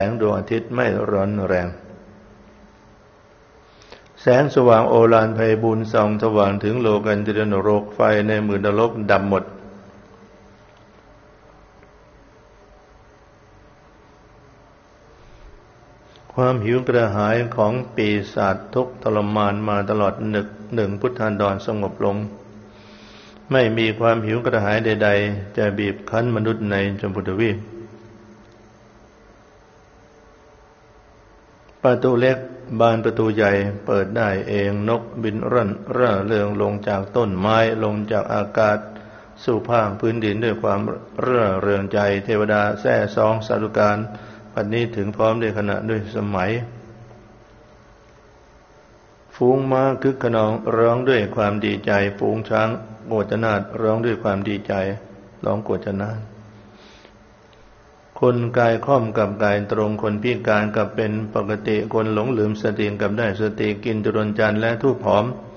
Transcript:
งดวงอาทิตย์ไม่ร้อนแรงแสงสว่างโอฬารไพบูลย์ส่องสว่างถึงโลกันติรนรกไฟในหมื่นนรกดับหมดความหิวกระหายของปีศาจทุกข์ทรมานมาตลอดหนึ่งพุทธันดรสงบลงไม่มีความหิวกระหายใดๆจะบีบคั้นมนุษย์ในชมพูทวีปประตูเล็กบานประตูใหญ่เปิดได้เองนกบินร่อนร่าเริงลงจากต้นไม้ลงจากอากาศสู่ภาคพื้นดินด้วยความร่าเริงใจเทวดาแซ่ซองสาธุการปัจจุบันถึงพร้อมด้วยขณะด้วยสมัยฝูงม้าคึกขนองร้องด้วยความดีใจฝูงช้างโกฏนาถร้องด้วยความดีใจร้องโกฏนาถคนกายค่อมกับกายตรงคนพิการกับเป็นปกติคนหลงลืมสติกับได้สติกินจุลจันทร์และธูปหอม